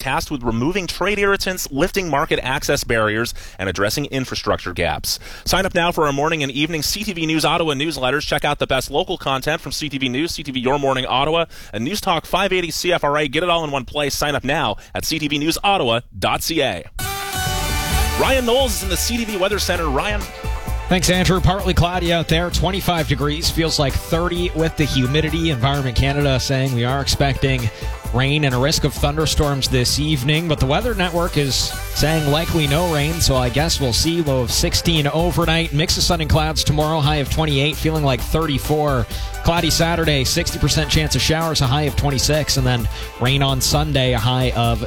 tasked with removing trade irritants, lifting market access barriers, and addressing infrastructure gaps. Sign up now for our morning and evening CTV News Ottawa newsletters. Check out the best local content from CTV News, CTV Your Morning Ottawa, and News Talk 580 CFRA. Get it all in one place. Sign up now at ctvnewsottawa.ca. Ryan Knowles is in the CTV Weather Center. Ryan. Thanks, Andrew. Partly cloudy out there, 25 degrees, feels like 30 with the humidity. Environment Canada saying we are expecting rain and a risk of thunderstorms this evening, but the Weather Network is saying likely no rain, so I guess we'll see. Low of 16 overnight. Mix of sun and clouds tomorrow, high of 28, feeling like 34. Cloudy Saturday, 60% chance of showers, a high of 26, and then rain on Sunday, a high of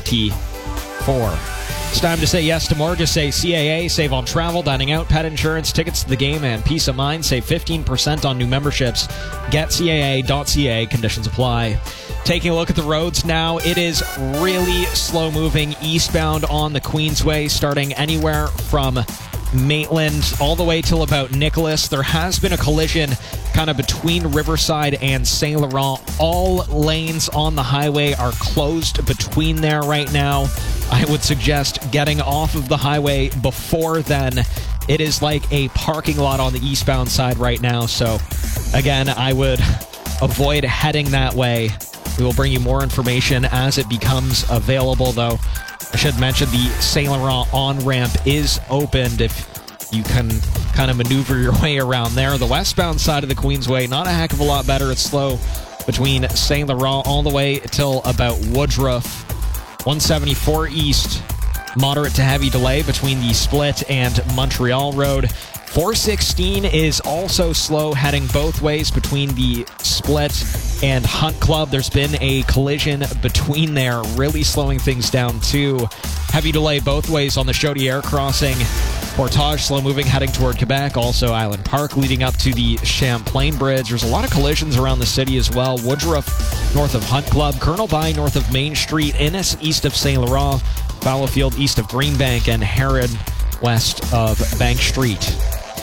24. It's time to say yes to more. Just say CAA. Save on travel, dining out, pet insurance, tickets to the game, and peace of mind. Save 15% on new memberships. GetCAA.ca. Conditions apply. Taking a look at the roads now, it is really slow-moving eastbound on the Queensway, starting anywhere from Maitland all the way till about Nicholas. There has been a collision kind of between Riverside and Saint Laurent. All lanes on the highway are closed between there right now. I would suggest getting off of the highway before then. It is like a parking lot on the eastbound side right now. So again, I would avoid heading that way. We will bring you more information as it becomes available, though. I should mention the Saint Laurent on-ramp is opened if you can kind of maneuver your way around there. The westbound side of the Queensway, not a heck of a lot better. It's slow between Saint Laurent all the way till about Woodruff. 174 east, moderate to heavy delay between the Split and Montreal Road. 416 is also slow, heading both ways between the Split and Hunt Club. There's been a collision between there, really slowing things down too. Heavy delay both ways on the Chaudière crossing. Portage slow moving, heading toward Quebec. Also Island Park leading up to the Champlain Bridge. There's a lot of collisions around the city as well. Woodruff north of Hunt Club, Colonel By north of Main Street, Innis east of Saint Laurent, Fallowfield east of Greenbank, and Herod west of Bank Street.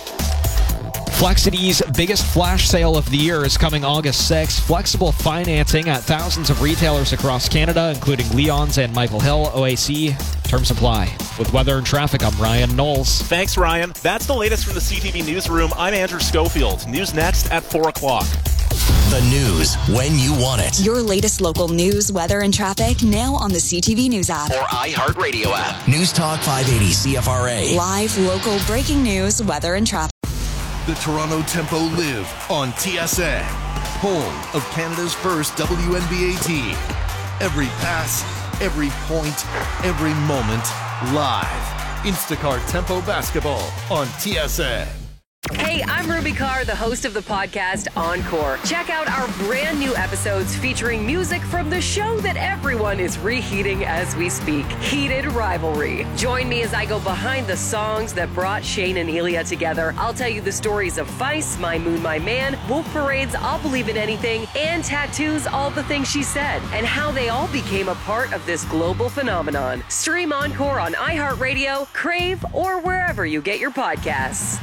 Flexity's biggest flash sale of the year is coming August 6th. Flexible financing at thousands of retailers across Canada, including Leon's and Michael Hill. OAC terms apply. With weather and traffic, I'm Ryan Knowles. Thanks, Ryan. That's the latest from the CTV Newsroom. I'm Andrew Schofield. News next at 4 o'clock. The news when you want it. Your latest local news, weather, and traffic now on the CTV News app. Or iHeartRadio app. News Talk 580 CFRA. Live, local, breaking news, weather, and traffic. The Toronto Tempo live on TSN, home of Canada's first WNBA team. Every pass, every point, every moment, live. Instacart Tempo Basketball on TSN. Hey, I'm Ruby Carr, the host of the podcast Encore. Check out our brand new episodes featuring music from the show that everyone is reheating as we speak, Heated Rivalry. Join me as I go behind the songs that brought Shane and Elia together. I'll tell you the stories of Vice, My Moon, My Man, Wolf Parade's I'll Believe in Anything, and Tattoo's All the Things She Said, and how they all became a part of this global phenomenon. Stream Encore on iHeartRadio, Crave, or wherever you get your podcasts.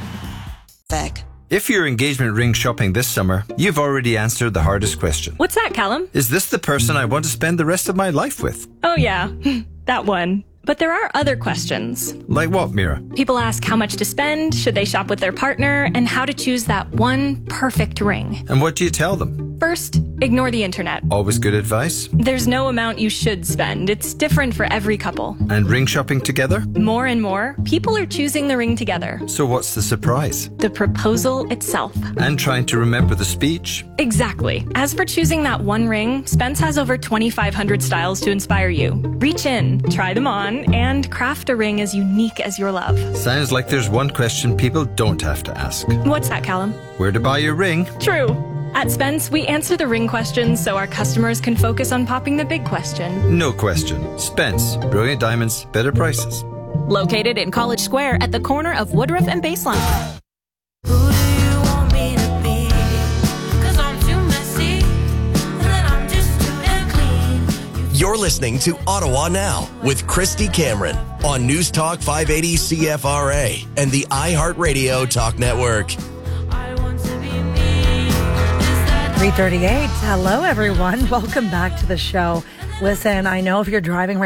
If you're engagement ring shopping this summer, you've already answered the hardest question. What's that, Callum? Is this the person I want to spend the rest of my life with? Oh yeah, that one. But there are other questions. Like what, Mira? People ask how much to spend, should they shop with their partner, and how to choose that one perfect ring. And what do you tell them? First, ignore the internet. Always good advice. There's no amount you should spend. It's different for every couple. And ring shopping together? More and more, people are choosing the ring together. So what's the surprise? The proposal itself. And trying to remember the speech? Exactly. As for choosing that one ring, Spence has over 2,500 styles to inspire you. Reach in, try them on, and craft a ring as unique as your love. Sounds like there's one question people don't have to ask. What's that, Callum? Where to buy your ring? True. At Spence, we answer the ring questions so our customers can focus on popping the big question. No question. Spence. Brilliant diamonds, better prices. Located in College Square at the corner of Woodruff and Baseline. You're listening to Ottawa Now with Christy Cameron on News Talk 580 CFRA and the iHeartRadio Talk Network. 3:38. Hello, everyone. Welcome back to the show. Listen, I know if you're driving